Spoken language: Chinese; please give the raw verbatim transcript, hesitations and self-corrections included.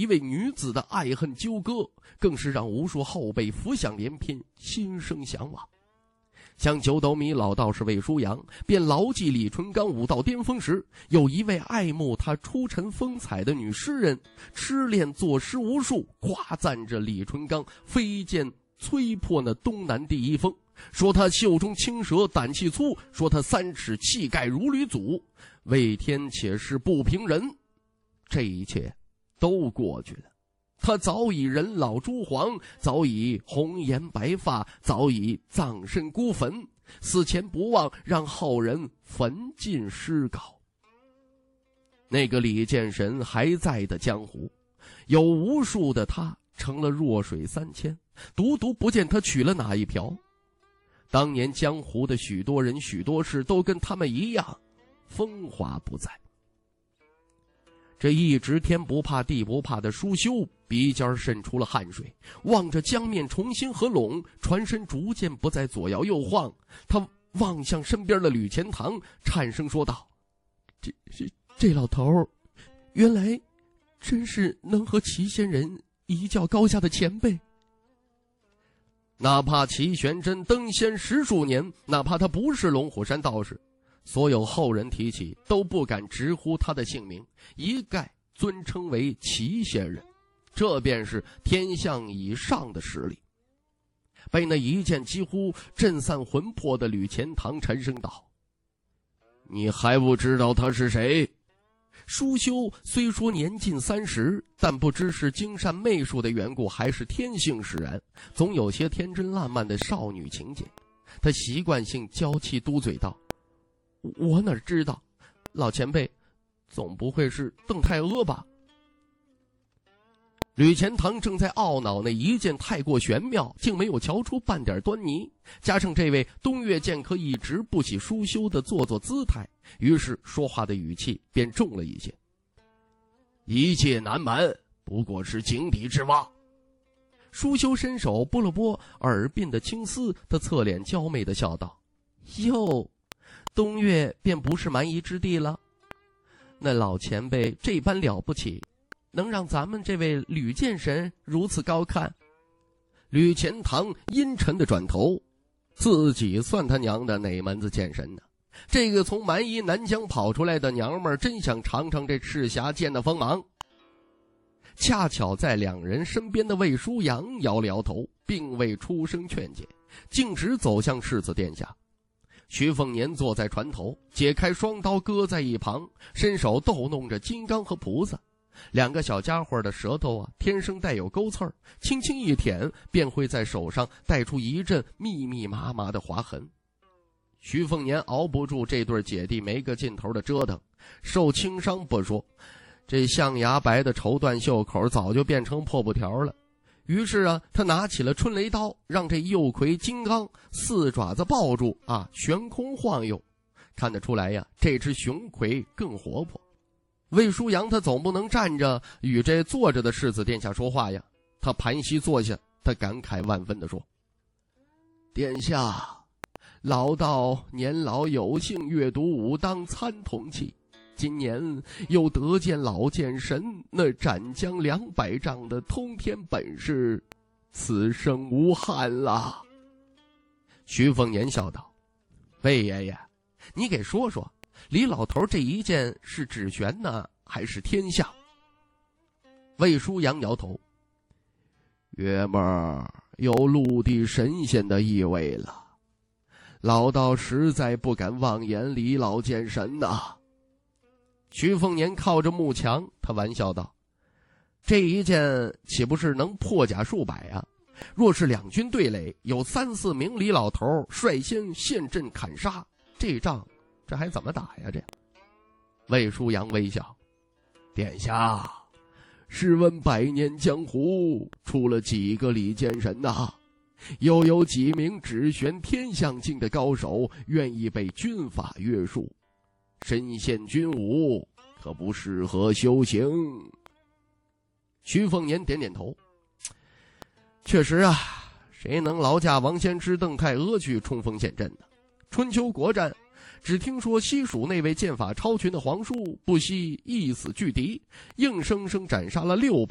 一位女子的爱恨纠葛，更是让无数后辈浮想联翩，心生向往。像九斗米老道士魏书阳，便牢记李淳罡武道巅峰时，有一位爱慕他出尘风采的女诗人，痴恋作诗无数，夸赞着李淳罡飞剑摧破那东南第一峰，说他袖中青蛇胆气粗，说他三尺气概如吕祖，为天且是不平人。这一切都过去了，他早已人老珠黄，早已红颜白发，早已葬身孤坟，死前不忘让后人焚尽诗稿。那个李剑神还在的江湖，有无数的他成了弱水三千，独独不见他取了哪一瓢。当年江湖的许多人许多事都跟他们一样风华不再。这一直天不怕地不怕的舒修鼻尖渗出了汗水，望着江面重新合拢，船身逐渐不再左摇右晃。他望向身边的吕钱塘，颤声说道：这这这老头原来真是能和齐仙人一较高下的前辈。哪怕齐玄真登仙十数年，哪怕他不是龙虎山道士，所有后人提起都不敢直呼他的姓名，一概尊称为齐仙人，这便是天象以上的实力。被那一剑几乎震散魂魄的吕钱塘沉声道：你还不知道他是谁？舒修虽说年近三十，但不知是精善媚术的缘故，还是天性使然，总有些天真烂漫的少女情节。他习惯性娇气嘟嘴道：我哪知道，老前辈总不会是邓太阿吧？吕钱塘正在懊恼那一剑太过玄妙，竟没有瞧出半点端倪，加上这位东岳剑客一直不喜舒修的做作姿态，于是说话的语气便重了一些。一介难瞒，不过是井底之蛙。舒修伸手拨了拨耳鬓的青丝，他侧脸娇媚地笑道：哟，东岳便不是蛮夷之地了。那老前辈这般了不起，能让咱们这位吕剑神如此高看。吕钱塘阴沉地转头，自己算他娘的哪门子剑神呢？这个从蛮夷南疆跑出来的娘们儿，真想尝尝这赤霞剑的锋芒。恰巧在两人身边的魏书阳摇了摇头，并未出声劝解，径直走向世子殿下。徐凤年坐在船头，解开双刀搁在一旁，伸手逗弄着金刚和菩萨。两个小家伙的舌头啊，天生带有钩刺儿，轻轻一舔，便会在手上带出一阵密密麻麻的划痕。徐凤年熬不住这对姐弟没个尽头的折腾，受轻伤不说，这象牙白的绸缎袖口早就变成破布条了。于是啊，他拿起了春雷刀，让这右魁金刚四爪子抱住啊，悬空晃悠。看得出来呀，这只雄魁更活泼。魏书阳他总不能站着与这坐着的世子殿下说话呀，他盘膝坐下，他感慨万分地说：殿下，老道年老有幸阅读武当参同契，今年又得见老剑神那斩将两百丈的通天本事，此生无憾了。徐凤年笑道：魏爷爷，你给说说，李老头这一剑是指玄呢，还是天象？魏书阳摇头：爷们儿，有陆地神仙的意味了。老道实在不敢妄言李老剑神呐。徐凤年靠着幕墙，他玩笑道：这一剑岂不是能破甲数百啊？若是两军对垒，有三四名李老头率先陷阵砍杀，这仗这还怎么打呀？这魏书阳微笑：殿下，试问百年江湖出了几个李剑神呐、啊？又有几名只玄天象境的高手愿意被军法约束？身陷军伍，可不适合修行。徐凤年点点头：确实啊，谁能劳驾王仙芝、邓太阿去冲锋陷阵呢？春秋国战，只听说西蜀那位剑法超群的皇叔不惜一死拒敌，硬生生斩杀了六百